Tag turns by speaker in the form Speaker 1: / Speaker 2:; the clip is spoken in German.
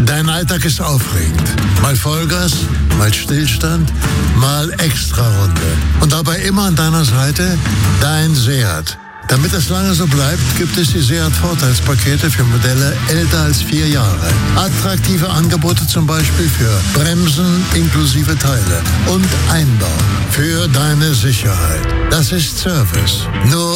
Speaker 1: Dein Alltag ist aufregend. Mal Vollgas, mal Stillstand, mal Extrarunde. Und dabei immer an deiner Seite dein Seat. Damit es lange so bleibt, gibt es die Seat-Vorteilspakete für Modelle älter als 4 Jahre. Attraktive Angebote zum Beispiel für Bremsen inklusive Teile und Einbau für deine Sicherheit. Das ist Service. Nur